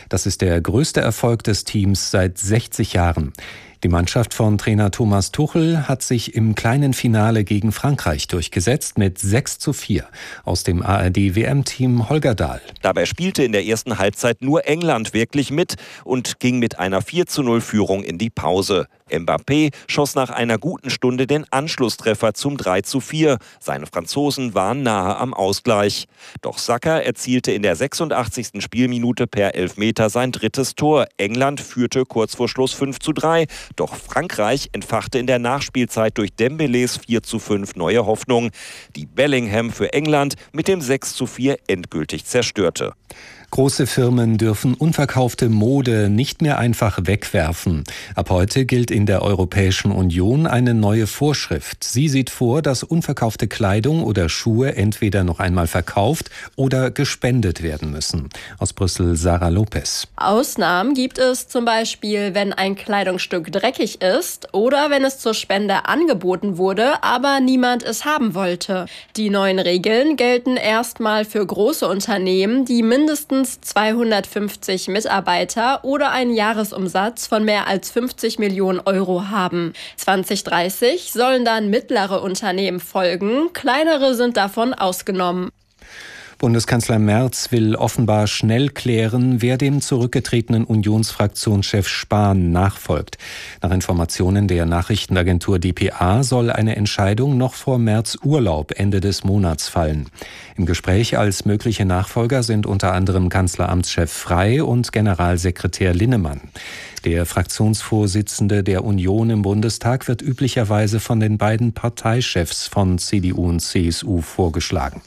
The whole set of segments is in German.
Das ist der größte Erfolg des Teams seit 60 Jahren. Die Mannschaft von Trainer Thomas Tuchel hat sich im kleinen Finale gegen Frankreich durchgesetzt mit 6:4 aus dem ARD-WM-Team Holger Dahl. Dabei spielte in der ersten Halbzeit nur England wirklich mit und ging mit einer 4:0-Führung in die Pause. Mbappé schoss nach einer guten Stunde den Anschlusstreffer zum 3:4. Seine Franzosen waren nahe am Ausgleich. Doch Saka erzielte in der 86. Spielminute per Elfmeter sein drittes Tor. England führte kurz vor Schluss 5:3. Doch Frankreich entfachte in der Nachspielzeit durch Dembélés 4:5 neue Hoffnung, die Bellingham für England mit dem 6:4 endgültig zerstörte. Große Firmen dürfen unverkaufte Mode nicht mehr einfach wegwerfen. Ab heute gilt in der Europäischen Union eine neue Vorschrift. Sie sieht vor, dass unverkaufte Kleidung oder Schuhe entweder noch einmal verkauft oder gespendet werden müssen. Aus Brüssel Sarah Lopez. Ausnahmen gibt es zum Beispiel, wenn ein Kleidungsstück dreckig ist oder wenn es zur Spende angeboten wurde, aber niemand es haben wollte. Die neuen Regeln gelten erstmal für große Unternehmen, die mindestens 250 Mitarbeiter oder einen Jahresumsatz von mehr als 50 Millionen Euro haben. 2030 sollen dann mittlere Unternehmen folgen, kleinere sind davon ausgenommen. Bundeskanzler Merz will offenbar schnell klären, wer dem zurückgetretenen Unionsfraktionschef Spahn nachfolgt. Nach Informationen der Nachrichtenagentur dpa soll eine Entscheidung noch vor Merz Urlaub Ende des Monats fallen. Im Gespräch als mögliche Nachfolger sind unter anderem Kanzleramtschef Frey und Generalsekretär Linnemann. Der Fraktionsvorsitzende der Union im Bundestag wird üblicherweise von den beiden Parteichefs von CDU und CSU vorgeschlagen.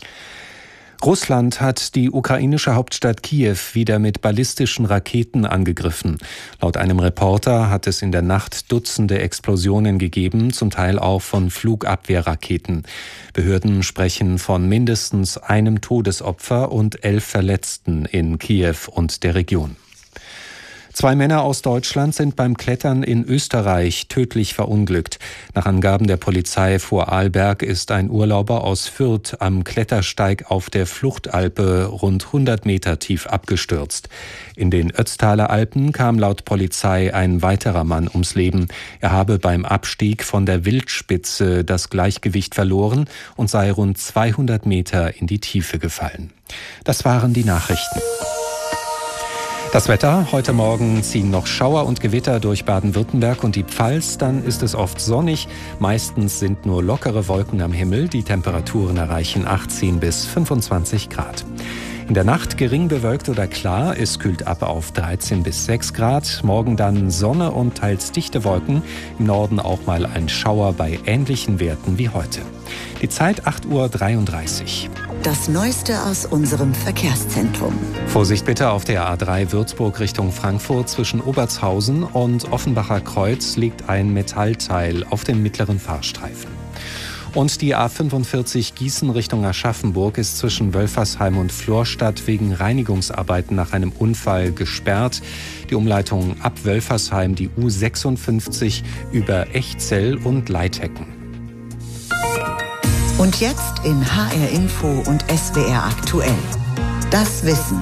Russland hat die ukrainische Hauptstadt Kiew wieder mit ballistischen Raketen angegriffen. Laut einem Reporter hat es in der Nacht Dutzende Explosionen gegeben, zum Teil auch von Flugabwehrraketen. Behörden sprechen von mindestens einem Todesopfer und 11 Verletzten in Kiew und der Region. 2 Männer aus Deutschland sind beim Klettern in Österreich tödlich verunglückt. Nach Angaben der Polizei Vorarlberg ist ein Urlauber aus Fürth am Klettersteig auf der Fluchtalpe rund 100 Meter tief abgestürzt. In den Ötztaler Alpen kam laut Polizei ein weiterer Mann ums Leben. Er habe beim Abstieg von der Wildspitze das Gleichgewicht verloren und sei rund 200 Meter in die Tiefe gefallen. Das waren die Nachrichten. Das Wetter: Heute Morgen ziehen noch Schauer und Gewitter durch Baden-Württemberg und die Pfalz. Dann ist es oft sonnig. Meistens sind nur lockere Wolken am Himmel. Die Temperaturen erreichen 18 bis 25 Grad. In der Nacht gering bewölkt oder klar. Es kühlt ab auf 13 bis 6 Grad. Morgen dann Sonne und teils dichte Wolken. Im Norden auch mal ein Schauer bei ähnlichen Werten wie heute. Die Zeit 8:33 Uhr. Das Neueste aus unserem Verkehrszentrum. Vorsicht bitte auf der A3 Würzburg Richtung Frankfurt. Zwischen Obertshausen und Offenbacher Kreuz liegt ein Metallteil auf dem mittleren Fahrstreifen. Und die A45 Gießen Richtung Aschaffenburg ist zwischen Wölfersheim und Florstadt wegen Reinigungsarbeiten nach einem Unfall gesperrt. Die Umleitung ab Wölfersheim, die U56 über Echzell und Leithecken. Und jetzt in HR Info und SWR aktuell. Das Wissen.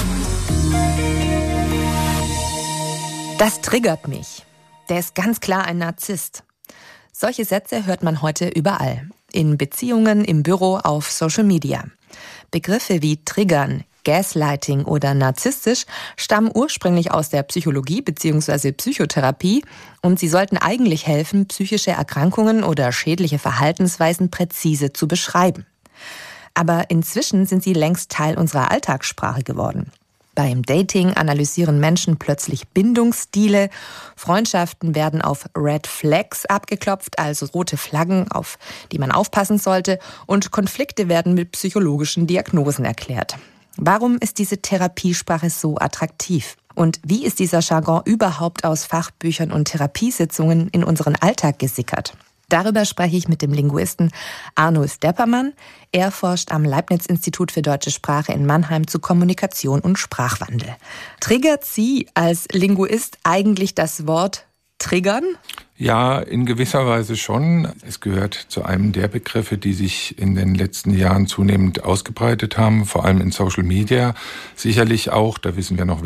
Das triggert mich. Der ist ganz klar ein Narzisst. Solche Sätze hört man heute überall. In Beziehungen, im Büro, auf Social Media. Begriffe wie triggern, Gaslighting oder narzisstisch stammen ursprünglich aus der Psychologie bzw. Psychotherapie und sie sollten eigentlich helfen, psychische Erkrankungen oder schädliche Verhaltensweisen präzise zu beschreiben. Aber inzwischen sind sie längst Teil unserer Alltagssprache geworden. Beim Dating analysieren Menschen plötzlich Bindungsstile, Freundschaften werden auf Red Flags abgeklopft, also rote Flaggen, auf die man aufpassen sollte, und Konflikte werden mit psychologischen Diagnosen erklärt. Warum ist diese Therapiesprache so attraktiv? Und wie ist dieser Jargon überhaupt aus Fachbüchern und Therapiesitzungen in unseren Alltag gesickert? Darüber spreche ich mit dem Linguisten Arnulf Deppermann. Er forscht am Leibniz-Institut für Deutsche Sprache in Mannheim zu Kommunikation und Sprachwandel. Triggert Sie als Linguist eigentlich das Wort triggern? Ja, in gewisser Weise schon. Es gehört zu einem der Begriffe, die sich in den letzten Jahren zunehmend ausgebreitet haben, vor allem in Social Media. Sicherlich auch, da wissen wir noch